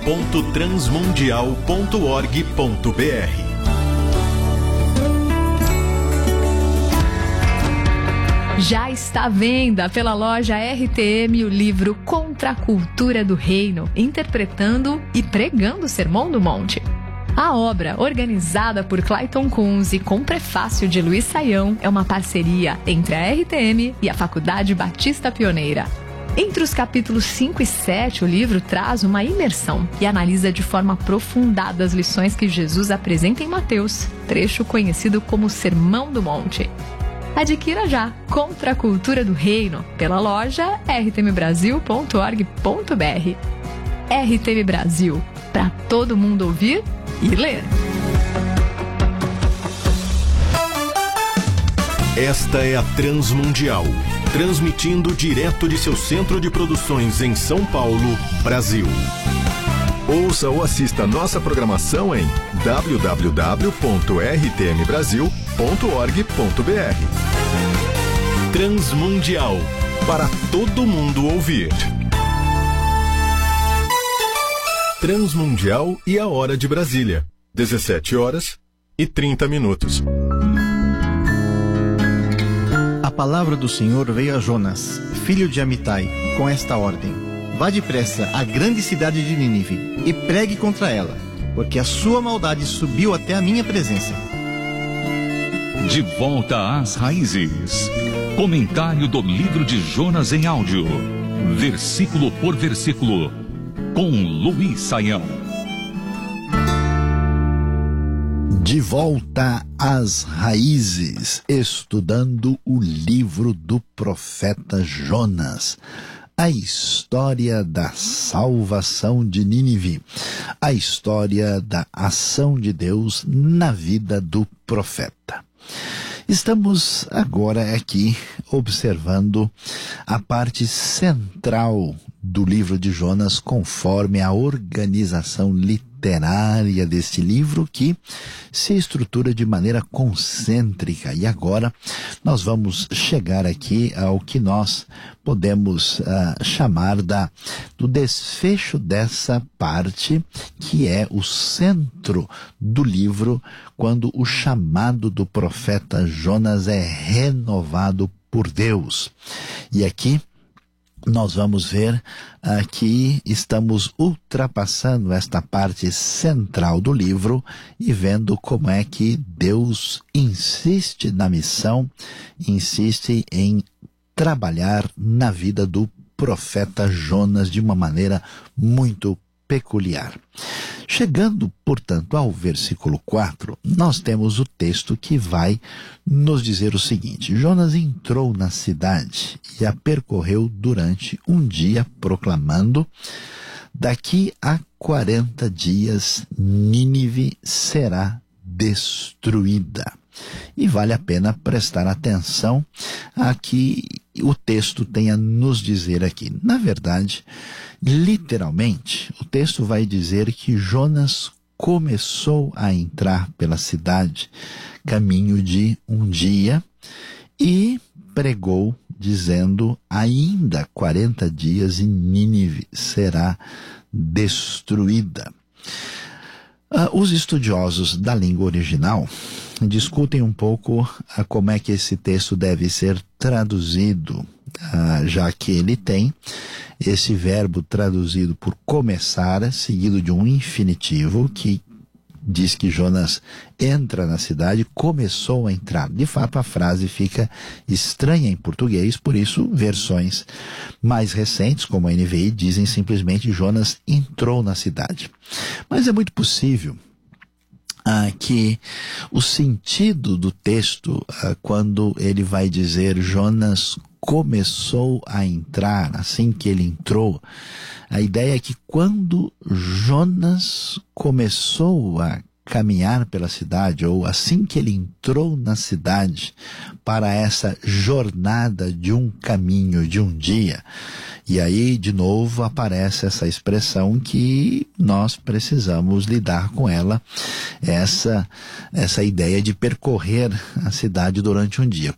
www.transmundial.org.br. Já está à venda pela loja RTM o livro Contra a Cultura do Reino, interpretando e pregando o Sermão do Monte. A obra, organizada por Clayton Kunz e com prefácio de Luiz Saião, é uma parceria entre a RTM e a Faculdade Batista Pioneira. Entre os capítulos 5 e 7, o livro traz uma imersão e analisa de forma aprofundada as lições que Jesus apresenta em Mateus, trecho conhecido como Sermão do Monte. Adquira já Contra a Cultura do Reino pela loja rtmbrasil.org.br. RTM Brasil, para todo mundo ouvir e ler. Esta é a Transmundial, transmitindo direto de seu centro de produções em São Paulo, Brasil. Ouça ou assista nossa programação em www.rtmbrasil.org.br. Transmundial, para todo mundo ouvir. Transmundial e a hora de Brasília, 17h30. A palavra do Senhor veio a Jonas, filho de Amitai, com esta ordem: vá depressa à grande cidade de Nínive e pregue contra ela, porque a sua maldade subiu até a minha presença. De volta às raízes. Comentário do livro de Jonas em áudio, versículo por versículo, com Luiz Saião. De volta às raízes, estudando o livro do profeta Jonas. A história da salvação de Nínive, a história da ação de Deus na vida do profeta. Estamos agora aqui observando a parte central do livro de Jonas, conforme a organização literária deste livro, que se estrutura de maneira concêntrica. E agora nós vamos chegar aqui ao que nós podemos chamar do desfecho dessa parte, que é o centro do livro, quando o chamado do profeta Jonas é renovado por Deus. E aqui nós vamos ver que estamos ultrapassando esta parte central do livro e vendo como é que Deus insiste na missão, insiste em trabalhar na vida do profeta Jonas de uma maneira muito peculiar. Chegando, portanto, ao versículo 4, nós temos o texto que vai nos dizer o seguinte: Jonas entrou na cidade e a percorreu durante um dia, proclamando: daqui a 40 dias Nínive será destruída. E vale a pena prestar atenção a que o texto tem a nos dizer aqui. Na verdade, literalmente, o texto vai dizer que Jonas começou a entrar pela cidade, caminho de um dia, e pregou, dizendo: ainda 40 dias e Nínive será destruída. Os estudiosos da língua original discutem um pouco como é que esse texto deve ser traduzido, já que ele tem esse verbo traduzido por começar, seguido de um infinitivo que diz que Jonas entra na cidade, começou a entrar. De fato, a frase fica estranha em português, por isso versões mais recentes, como a NVI, dizem simplesmente Jonas entrou na cidade. Mas é muito possível que o sentido do texto, quando ele vai dizer Jonas começou a entrar, assim que ele entrou, a ideia é que quando Jonas começou a caminhar pela cidade, ou assim que ele entrou na cidade para essa jornada de um caminho, de um dia, e aí de novo aparece essa expressão que nós precisamos lidar com ela, essa ideia de percorrer a cidade durante um dia.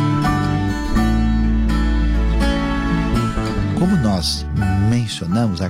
Como nós mencionamos,